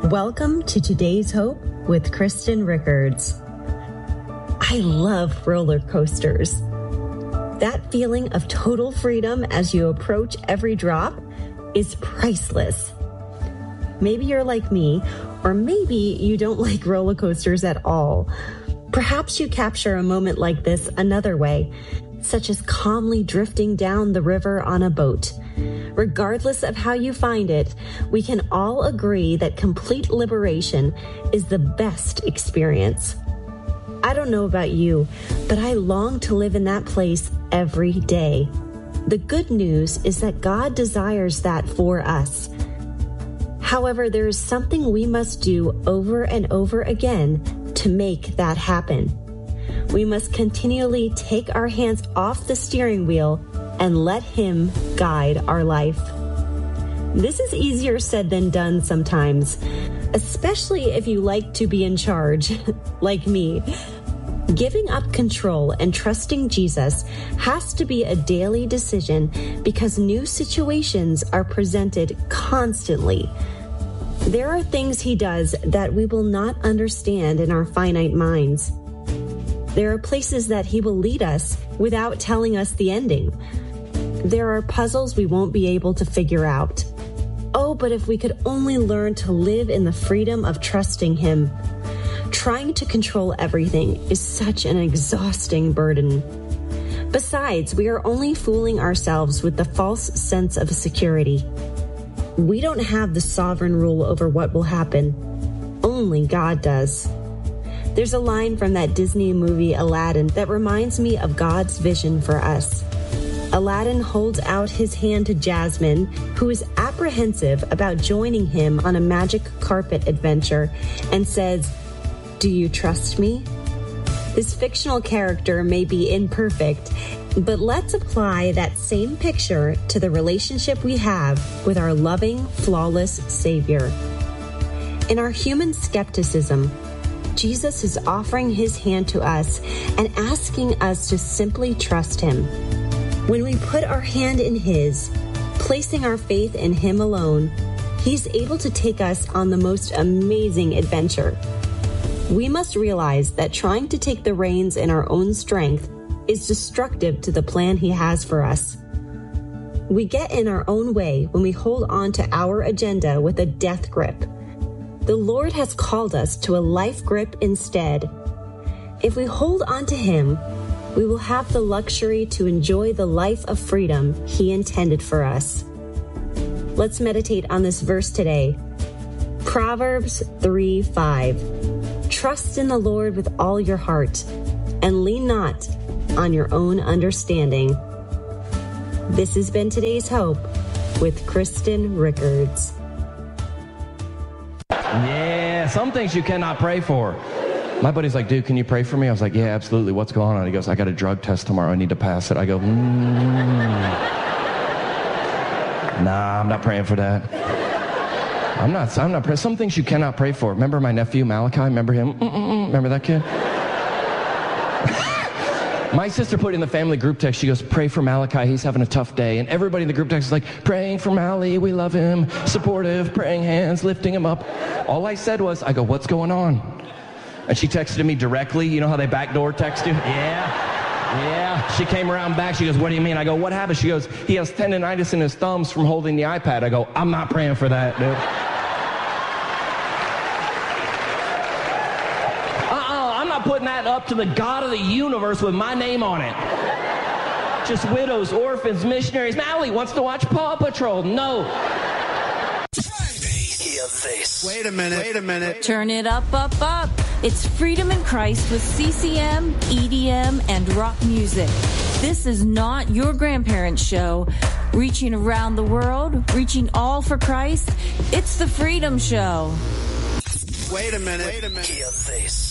Welcome to Today's Hope with Kristen Rickards. I love roller coasters. That feeling of total freedom as you approach every drop is priceless. Maybe you're like me, or maybe you don't like roller coasters at all. Perhaps you capture a moment like this another way, such as calmly drifting down the river on a boat. Regardless of how you find it, we can all agree that complete liberation is the best experience. I don't know about you, but I long to live in that place every day. The good news is that God desires that for us. However, there is something we must do over and over again to make that happen. We must continually take our hands off the steering wheel and let Him guide our life. This is easier said than done sometimes, especially if you like to be in charge, like me. Giving up control and trusting Jesus has to be a daily decision because new situations are presented constantly. There are things He does that we will not understand in our finite minds. There are places that He will lead us without telling us the ending. There are puzzles we won't be able to figure out. Oh, but if we could only learn to live in the freedom of trusting Him. Trying to control everything is such an exhausting burden. Besides, we are only fooling ourselves with the false sense of security. We don't have the sovereign rule over what will happen. Only God does. There's a line from that Disney movie Aladdin that reminds me of God's vision for us. Aladdin holds out his hand to Jasmine, who is apprehensive about joining him on a magic carpet adventure, and says, "Do you trust me?" This fictional character may be imperfect, but let's apply that same picture to the relationship we have with our loving, flawless Savior. In our human skepticism, Jesus is offering His hand to us and asking us to simply trust Him. When we put our hand in His, placing our faith in Him alone, He's able to take us on the most amazing adventure. We must realize that trying to take the reins in our own strength is destructive to the plan He has for us. We get in our own way when we hold on to our agenda with a death grip. The Lord has called us to a life grip instead. If we hold on to Him, we will have the luxury to enjoy the life of freedom He intended for us. Let's meditate on this verse today. Proverbs 3:5. Trust in the Lord with all your heart, and lean not on your own understanding. This has been Today's Hope with Kristen Rickards. Yeah, some things you cannot pray for. My buddy's like, "Dude, can you pray for me?" I was like, "Yeah, absolutely. What's going on?" He goes, "I got a drug test tomorrow. I need to pass it." I go, Nah, I'm not praying for that. I'm not praying. Some things you cannot pray for. Remember my nephew, Malachi? Remember him? Remember that kid? My sister put in the family group text, she goes, "Pray for Malachi, he's having a tough day." And everybody in the group text is like, "Praying for Mally, we love him, supportive, praying hands, lifting him up." All I said was, I go, "What's going on?" And she texted me directly. You know how they backdoor text you? Yeah. She came around back, she goes, "What do you mean?" I go, "What happened?" She goes, "He has tendonitis in his thumbs from holding the iPad." I go, "I'm not praying for that, dude." Putting that up to the God of the universe with my name on it. Just widows, orphans, missionaries. Mally wants to watch Paw Patrol. No. Hear this. Wait a minute. Turn it up. It's Freedom in Christ with CCM, EDM, and rock music. This is not your grandparents' show. Reaching around the world, reaching all for Christ. It's the Freedom Show. Wait a minute. Hear this.